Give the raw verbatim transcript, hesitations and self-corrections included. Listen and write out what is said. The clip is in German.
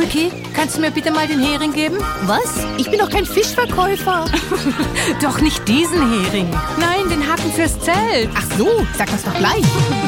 Niki, kannst du mir bitte mal den Hering geben? Was? Ich bin doch kein Fischverkäufer. Doch nicht diesen Hering. Nein, den Haken fürs Zelt. Ach so, sag das doch gleich.